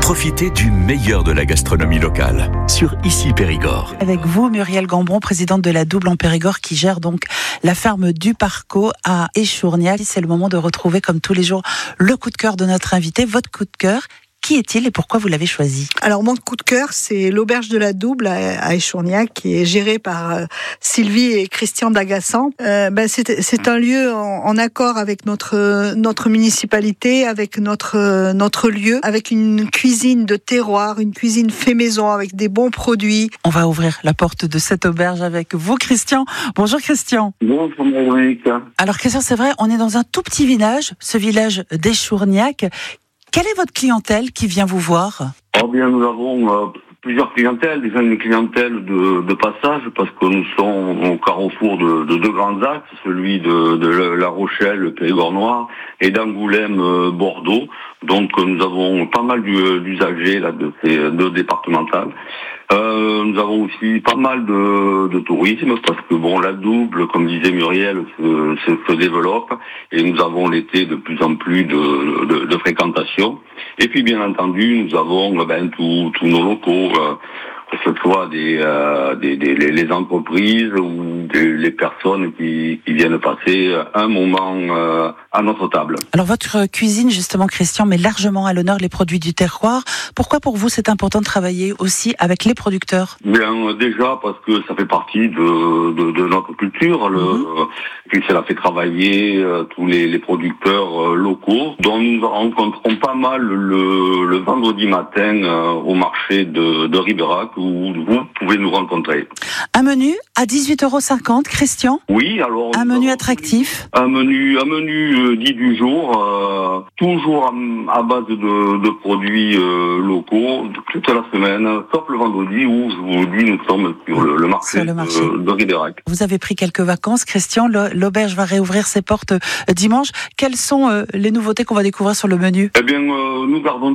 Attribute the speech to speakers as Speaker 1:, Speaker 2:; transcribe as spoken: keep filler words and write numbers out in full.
Speaker 1: Profitez du meilleur de la gastronomie locale sur Ici Périgord.
Speaker 2: Avec vous, Muriel Gambon, présidente de la Double en Périgord, qui gère donc la ferme du Parco à Échourniac. C'est le moment de retrouver, comme tous les jours, le coup de cœur de notre invité. Votre coup de cœur, qui est-il et pourquoi vous l'avez choisi?
Speaker 3: Alors, mon coup de cœur, c'est l'auberge de la Double à, à Échourniac, qui est gérée par euh, Sylvie et Christian Dagassan. Euh, ben, c'est, c'est un lieu en, en accord avec notre notre municipalité, avec notre notre lieu, avec une cuisine de terroir, une cuisine fait maison avec des bons produits.
Speaker 2: On va ouvrir la porte de cette auberge avec vous, Christian. Bonjour, Christian.
Speaker 4: Bonjour, Maurice.
Speaker 2: Alors, Christian, c'est vrai, on est dans un tout petit village, ce village d'Échourniac. Quelle est votre clientèle qui vient vous voir?
Speaker 4: Oh bien, nous avons euh, plusieurs clientèles. Déjà une clientèle de, de passage, parce que nous sommes au carrefour de, de deux grands axes, celui de, de La Rochelle, le Périgord noir, et d'Angoulême, euh, Bordeaux. Donc nous avons pas mal d'usagers là de ces deux départementales. Euh, nous avons aussi pas mal de, de tourisme, parce que bon, la Double, comme disait Muriel, se, se, se développe, et nous avons l'été de plus en plus de, de, de fréquentation. Et puis bien entendu, nous avons ben, tous tous nos locaux, euh, que ce soit des, euh, des, des les, les entreprises ou des, les personnes qui, qui viennent passer un moment euh, à notre table.
Speaker 2: Alors votre cuisine, justement, Christian, met largement à l'honneur les produits du terroir. Pourquoi pour vous c'est important de travailler aussi avec les producteurs?
Speaker 4: Bien déjà parce que ça fait partie de, de, de notre culture. Le, mmh. Puis cela fait travailler euh, tous les, les producteurs euh, locaux, dont nous rencontrons pas mal le, le vendredi matin euh, au marché de, de Ribérac, où vous pouvez nous rencontrer.
Speaker 2: Un menu à dix-huit euros cinquante, Christian?
Speaker 4: Oui, alors...
Speaker 2: Un menu attractif?
Speaker 4: Un menu, un menu euh, dit du jour, euh, toujours à, à base de, de produits euh, locaux, toute la semaine, sauf le vendredi où, je vous dis, nous sommes sur le, le marché,
Speaker 2: le marché.
Speaker 4: de, de Ribérac.
Speaker 2: Vous avez pris quelques vacances, Christian. L'auberge va réouvrir ses portes dimanche. Quelles sont euh, les nouveautés qu'on va découvrir sur le menu?
Speaker 4: Eh bien, euh, nous gardons